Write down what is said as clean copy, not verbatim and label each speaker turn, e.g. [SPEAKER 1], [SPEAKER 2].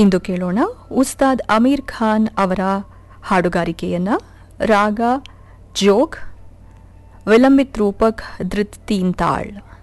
[SPEAKER 1] ಇಂದು ಕೇಳೋಣ ಉಸ್ತಾದ್ ಅಮೀರ್ ಖಾನ್ ಅವರ ಹಾಡುಗಾರಿಕೆಯನ್ನ. ರಾಗ ಜೋಗ್, ವಿಲಂಬಿತ್ ರೂಪಕ್ ಧೃತ್ ತೀನ್ ತಾಳ್.